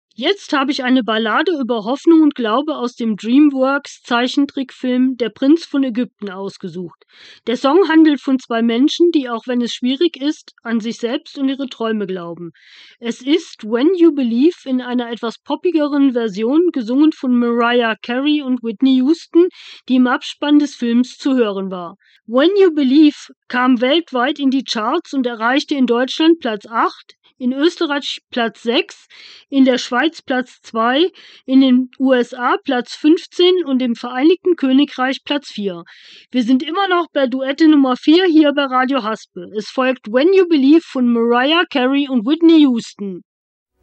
Jetzt habe ich eine Ballade über Hoffnung und Glaube aus dem DreamWorks-Zeichentrickfilm Der Prinz von Ägypten ausgesucht. Der Song handelt von zwei Menschen, die, auch wenn es schwierig ist, an sich selbst und ihre Träume glauben. Es ist When You Believe in einer etwas poppigeren Version, gesungen von Mariah Carey und Whitney Houston, die im Abspann des Films zu hören war. When You Believe kam weltweit in die Charts und erreichte in Deutschland Platz 8, in Österreich Platz 6, in der Schweiz Platz 2, in den USA Platz 15 und im Vereinigten Königreich Platz 4. Wir sind immer noch bei Duette Nummer 4 hier bei Radio Haspel. Es folgt When You Believe von Mariah Carey und Whitney Houston.